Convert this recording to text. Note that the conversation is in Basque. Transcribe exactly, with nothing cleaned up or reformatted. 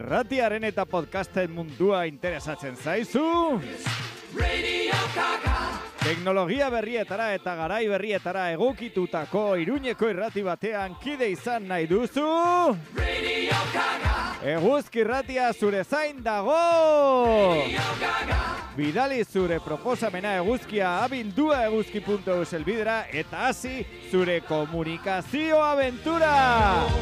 Irratiaren eta podcasten mundua interesatzen zaizu? Teknologia berrietara eta garai berrietara egokitutako Iruñeko irrati batean kide izan nahi duzu? Eguzki irratia zure zain dago! Bidali zure proposamena eguzkia abildua eguzki puntu eus elbidera eta hasi zure komunikazio abentura!